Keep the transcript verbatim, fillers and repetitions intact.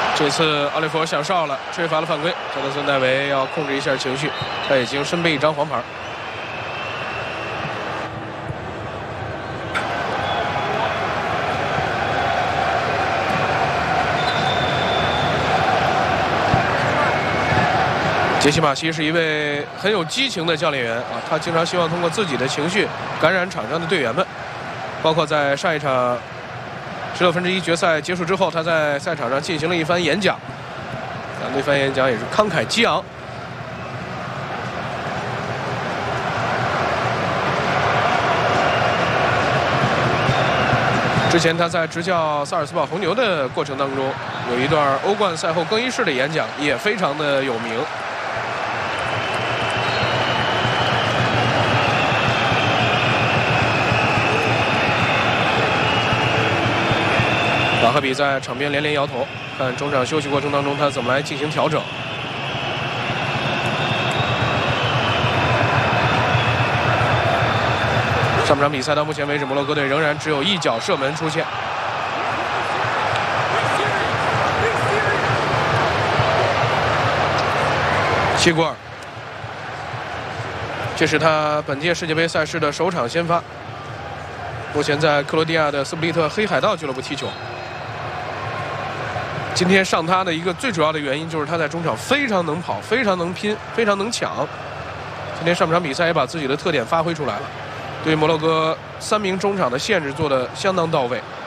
这次奥利弗想哨了，吹罚了犯规。加德森戴维要控制一下情绪，他已经身背一张黄牌。杰西·马西是一位很有激情的教练员啊，他经常希望通过自己的情绪感染场上的队员们，包括在上一场十六分之一决赛结束之后，他在赛场上进行了一番演讲，啊，那番演讲也是慷慨激昂。之前他在执教萨尔斯堡红牛的过程当中，有一段欧冠赛后更衣室的演讲，也非常的有名。马赫比在场边连连摇头，看中场休息过程当中他怎么来进行调整。上半场比赛到目前为止，摩洛哥队仍然只有一脚射门出现。齐古尔，这是他本届世界杯赛事的首场先发，目前在克罗地亚的斯普利特黑海盗俱乐部踢球。今天上他的一个最主要的原因就是他在中场非常能跑，非常能拼，非常能抢。今天上半场比赛也把自己的特点发挥出来了，对摩洛哥三名中场的限制做得相当到位。